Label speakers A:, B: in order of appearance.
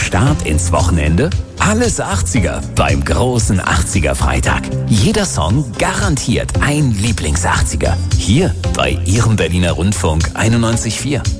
A: Start ins Wochenende? Alles 80er beim großen 80er Freitag. Jeder Song garantiert ein Lieblings-80er. Hier bei Ihrem Berliner Rundfunk 91.4.